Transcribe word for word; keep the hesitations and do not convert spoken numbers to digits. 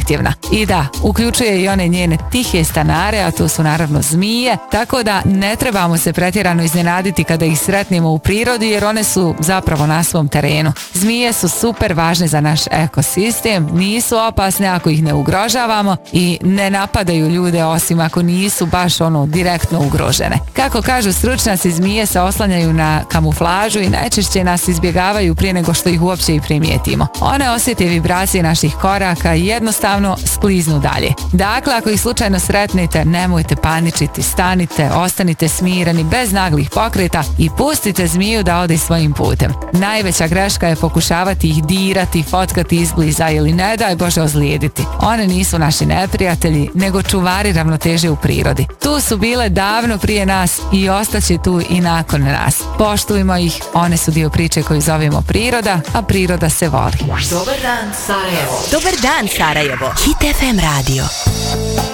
zahtjevna. I da, uključuje i one njene tihe stanare, a to su naravno zmije, tako da ne trebamo se pretjerano iznenaditi kada ih sretnemo u prirodi, jer one su zapravo na svom terenu. Zmije su super važne za naš ekosistem, nisu opasne ako ih ne ugrožavamo i ne napadaju ljude osim ako nisu baš ono direktno ugrožene. Kako kažu stručnjaci, zmije se oslanjaju na kamuflažu i najčešće nas izbjegavaju prije nego što ih uopće i primijetimo. One osjete vibracije naših koraka i jednostavno skliznu dalje. Dakle, ako ih slučajno sretnete, nemojte paničiti, stanite, ostanite smireni bez naglih pokreta i pustite zmiju da ode svojim putem. Najveća greška je pokušavati ih dirati, fotkati izbliza ili ne daj Bože ozlijediti. One nisu naši neprijatelji, nego čuvari ravnoteže u prirodi. Tu su bile davno prije nas i ostaće tu i nakon nas. Poštujmo ih, one su dio priče koju zovemo priroda, a priroda se voli. Dobar dan Sarajevo. Dobar dan Sarajevo. Hit F M radio.